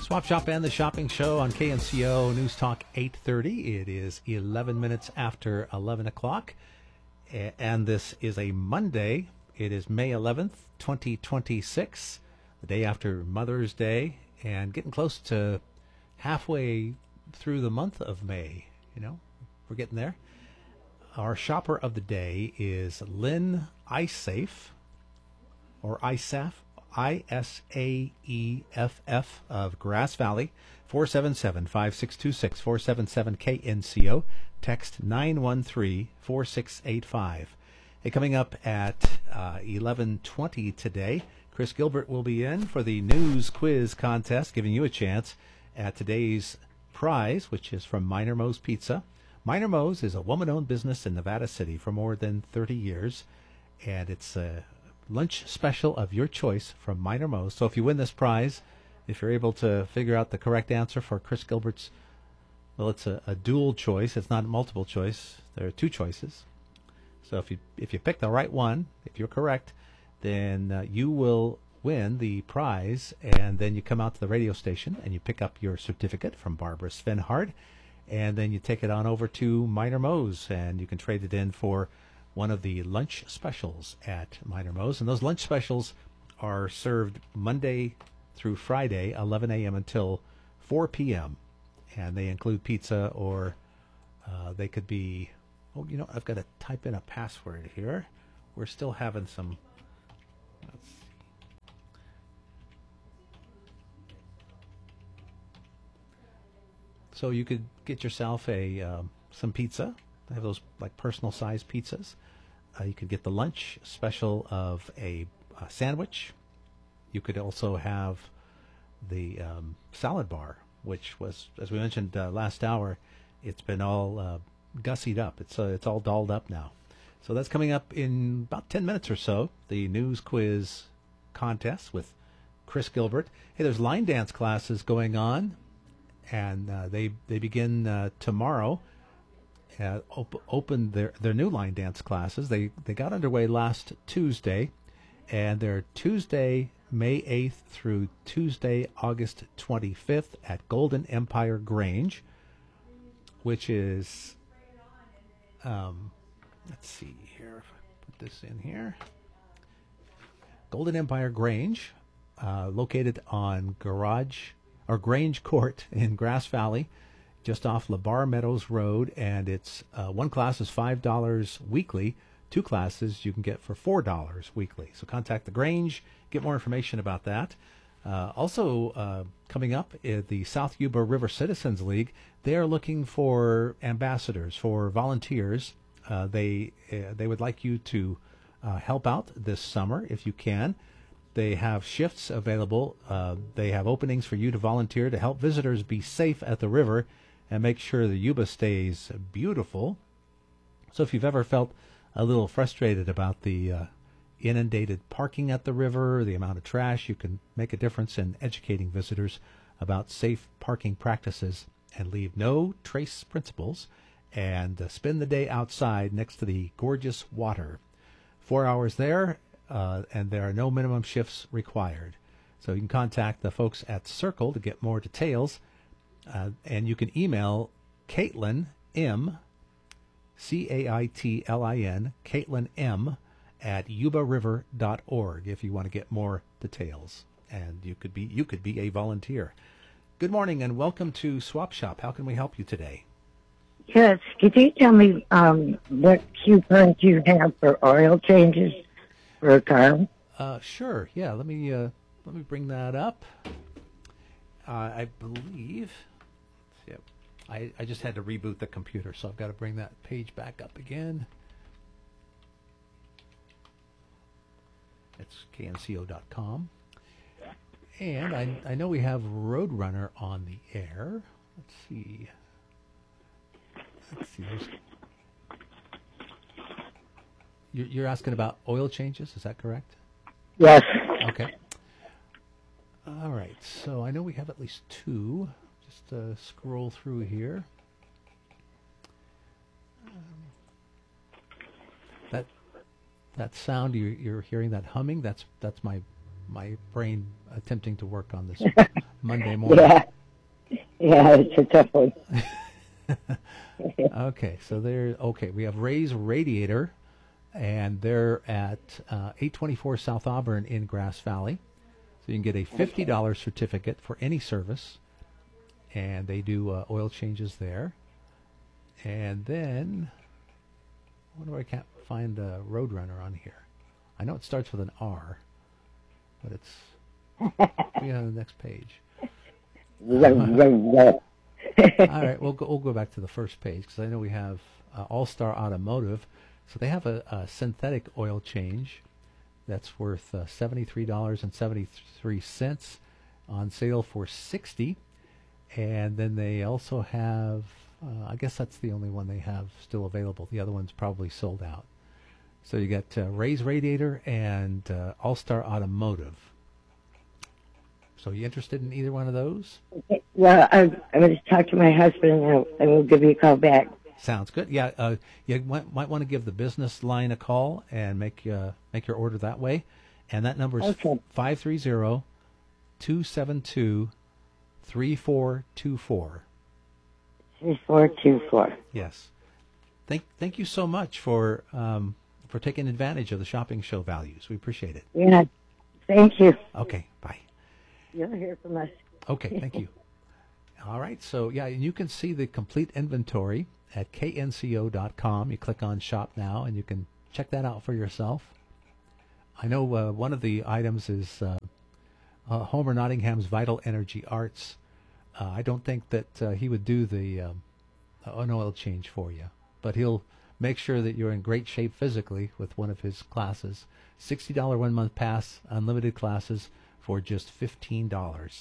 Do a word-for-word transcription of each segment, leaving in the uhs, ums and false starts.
Swap Shop and the Shopping Show on K N C O News Talk eight thirty. It is eleven minutes after eleven o'clock, and this is a Monday. It is May eleventh, twenty twenty-six, the day after Mother's Day, and getting close to halfway through the month of May. You know, we're getting there. Our shopper of the day is Lynn Isafe, or Isaff, I S A E F F of Grass Valley, four seven seven, five six two six, four seven seven K N C O, text nine one three, four six eight five. Hey, coming up at uh, eleven twenty today, Chris Gilbert will be in for the news quiz contest, giving you a chance at today's prize, which is from Minor Mo's Pizza. Minor Mo's is a woman-owned business in Nevada City for more than thirty years, and it's a lunch special of your choice from Minor Mo's. So if you win this prize, if you're able to figure out the correct answer for Chris Gilbert's, well, it's a, a dual choice. It's not multiple choice. There are two choices. So if you if you pick the right one, if you're correct, then uh, you will win the prize, and then you come out to the radio station and you pick up your certificate from Barbara Svenhard, and then you take it on over to Minor Mo's, and you can trade it in for one of the lunch specials at Minor Mo's. And those lunch specials are served Monday through Friday, eleven a.m. until four p.m. And they include pizza, or uh, they could be, oh, you know, I've got to type in a password here. We're still having some, let's see. So you could get yourself a um, some pizza. They have those like personal size pizzas. Uh, you could get the lunch special of a, a sandwich. You could also have the um, salad bar, which was, as we mentioned uh, last hour, it's been all uh, gussied up. It's uh, it's all dolled up now. So that's coming up in about ten minutes or so. The news quiz contest with Chris Gilbert. Hey, there's line dance classes going on, and uh, they they begin uh, tomorrow. Uh, op- opened their, their new line dance classes. They they got underway last Tuesday, and they're Tuesday, May eighth through Tuesday, August twenty-fifth at Golden Empire Grange, which is, um, let's see here, if I put this in here. Golden Empire Grange, uh, located on Garage, or Grange Court in Grass Valley, just off LeBar Meadows Road, and it's uh, one class is five dollars weekly. Two classes you can get for four dollars weekly. So contact the Grange, get more information about that. Uh, also uh, coming up is the South Yuba River Citizens League. They are looking for ambassadors, for volunteers. Uh, they uh, they would like you to uh, help out this summer if you can. They have shifts available. Uh, they have openings for you to volunteer to help visitors be safe at the river and make sure the Yuba stays beautiful. So if you've ever felt a little frustrated about the uh, inundated parking at the river, the amount of trash, you can make a difference in educating visitors about safe parking practices and leave no trace principles, and uh, spend the day outside next to the gorgeous water. Four hours there, uh, and there are no minimum shifts required. So you can contact the folks at Circle to get more details. Uh, and you can email Caitlin M, C A I T L I N, Caitlin M, at yuba river dot org if you want to get more details. And you could be you could be a volunteer. Good morning and welcome to Swap Shop. How can we help you today? Yes, could you tell me um, what coupons you have for oil changes for a car? Uh, sure. Yeah. Let me uh, let me bring that up. Uh, I believe. Yep. I, I just had to reboot the computer, so I've got to bring that page back up again. It's K N C O dot com. And I, I know we have Roadrunner on the air. Let's see. Let's see. There's... You're, you're asking about oil changes, is that correct? Yes. Okay. All right. So I know we have at least two. Just uh, scroll through here. Um, that that sound you're, you're hearing, that humming, that's that's my my brain attempting to work on this Monday morning. Yeah. Yeah, it's a tough one. Okay, so there. Okay, we have Ray's Radiator, and they're at uh, eight twenty-four South Auburn in Grass Valley. So you can get a fifty dollars certificate for any service, and they do uh, oil changes there. And then, I wonder why I can't find the Roadrunner on here. I know it starts with an R, but it's be on the next page. All right, we'll go, we'll go back to the first page because I know we have uh, All-Star Automotive. So they have a, a synthetic oil change that's worth uh, seventy-three dollars and seventy-three cents on sale for sixty dollars. And then they also have, uh, I guess that's the only one they have still available. The other one's probably sold out. So you got uh, Ray's Radiator and uh, All-Star Automotive. So you interested in either one of those? Well, I, I'm going to talk to my husband, and I'll, and we'll give you a call back. Sounds good. Yeah, uh, you might, might want to give the business line a call and make uh, make your order that way. And that number is Okay. five three zero, two seven two, three four two four. three four two four. Yes. Thank thank you so much for um, for taking advantage of the shopping show values. We appreciate it. Yeah, thank you. Okay, bye. You'll hear from us. Okay, thank you. All right, so yeah, and you can see the complete inventory at K N C O dot com. You click on Shop Now, and you can check that out for yourself. I know uh, one of the items is uh, uh, Homer Nottingham's Vital Energy Arts. Uh, I don't think that uh, he would do the um, an oil change for you, but he'll make sure that you're in great shape physically with one of his classes. sixty dollars one-month pass, unlimited classes for just fifteen dollars.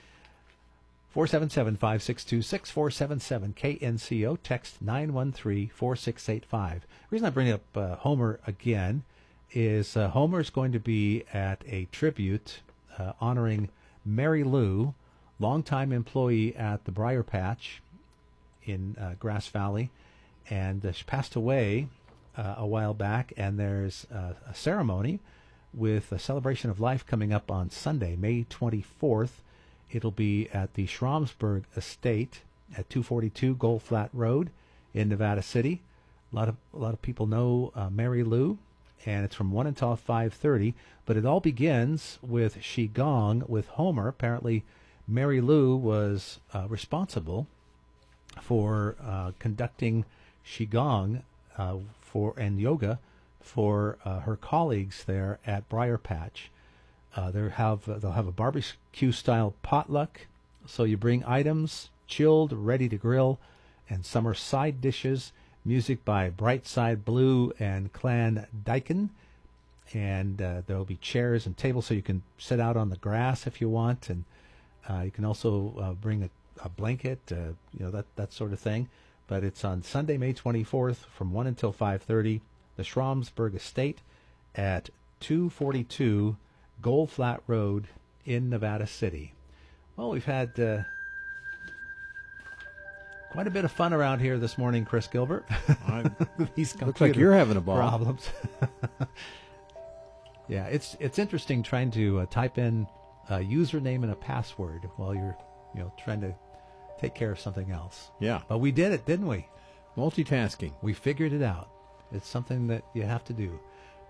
four seven seven, five six two, six four seven seven, K N C O, text nine one three, four six eight five. The reason I bring up uh, Homer again is uh, Homer's going to be at a tribute uh, honoring Mary Lou, longtime employee at the Briar Patch in uh, Grass Valley, and uh, she passed away uh, a while back, and there's uh, a ceremony with a celebration of life coming up on Sunday, May twenty-fourth. It'll be at the Schramsberg Estate at two forty-two Gold Flat Road in Nevada City. A lot of a lot of people know uh, Mary Lou, and it's from one until five thirty. But it all begins with Qigong with Homer. Apparently, Mary Lou was uh, responsible for uh, conducting Qigong uh, for and yoga for uh, her colleagues there at Briar Patch. Uh, they have uh, they'll have a barbecue style potluck, so you bring items chilled, ready to grill, and summer side dishes. Music by Brightside Blue and Clan Dyken, and uh, there will be chairs and tables so you can sit out on the grass if you want, and uh, you can also uh, bring a, a blanket, uh, you know that that sort of thing. But it's on Sunday, May twenty-fourth, from one until five thirty. The Schramsberg Estate at two forty-two Gold Flat Road in Nevada City. Well, we've had uh, quite a bit of fun around here this morning, Chris Gilbert. These looks like you're having a ball. Problems. Yeah, it's it's interesting trying to uh, type in a username and a password while you're you know trying to take care of something else. Yeah, but we did it, didn't we? Multitasking. We figured it out. It's something that you have to do.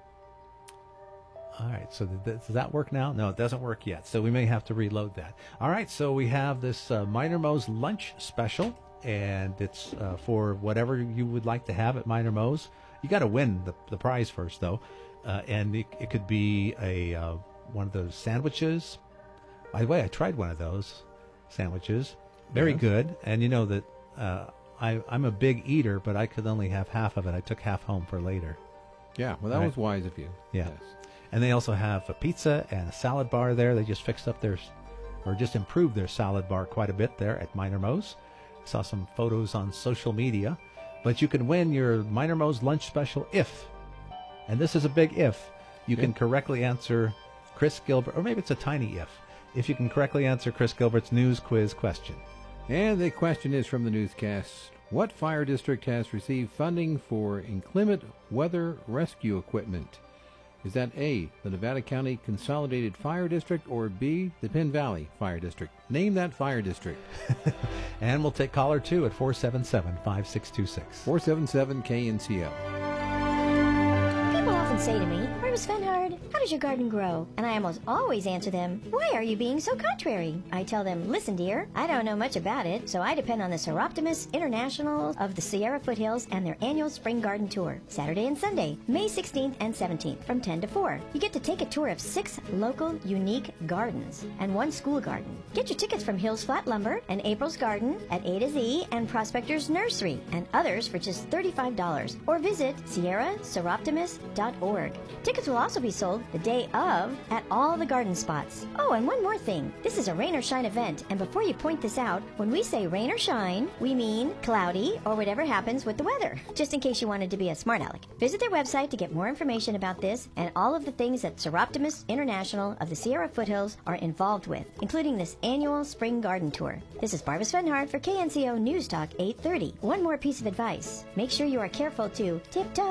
All right, so th- does that work now? No, it doesn't work yet, so we may have to reload that. All right, so we have this uh, Minor Mo's lunch special, and it's uh, for whatever you would like to have at Minor Mo's. You got to win the, the prize first, though, uh, and it, it could be a uh, one of those sandwiches. By the way, I tried one of those sandwiches. Very Yes. good, and you know that uh, I, I'm a big eater, but I could only have half of it. I took half home for later. Yeah, well, that Right. was wise of you. Yeah. Yes. And they also have a pizza and a salad bar there. They just fixed up their, or just improved their salad bar quite a bit there at Minor Mo's. Saw some photos on social media. But you can win your Minor Mo's lunch special if, and this is a big if, you Yeah. can correctly answer Chris Gilbert, or maybe it's a tiny if, if you can correctly answer Chris Gilbert's news quiz question. And the question is from the newscast. What fire district has received funding for inclement weather rescue equipment? Is that A, the Nevada County Consolidated Fire District, or B, the Penn Valley Fire District? Name that fire district. And we'll take caller two at four seven seven, five six two six. four seven seven K N C O. People often say to me, Barbara Svenhard, how does your garden grow? And I almost always answer them, why are you being so contrary? I tell them, listen dear, I don't know much about it, so I depend on the Seroptimus International of the Sierra Foothills and their annual Spring Garden Tour, Saturday and Sunday, May sixteenth and seventeenth, from ten to four. You get to take a tour of six local, unique gardens and one school garden. Get your tickets from Hills Flat Lumber and April's Garden at A to Z and Prospector's Nursery and others for just thirty-five dollars, or visit sierra seroptimus dot org. Tickets will also be sold the day of at all the garden spots. Oh, and one more thing. This is a rain or shine event, and before you point this out, when we say rain or shine, we mean cloudy or whatever happens with the weather, just in case you wanted to be a smart aleck. Visit their website to get more information about this and all of the things that Seroptimus International of the Sierra Foothills are involved with, including this annual Spring Garden Tour. This is Barbara Svenhard for K N C O News Talk eight thirty. One more piece of advice. Make sure you are careful to tiptoe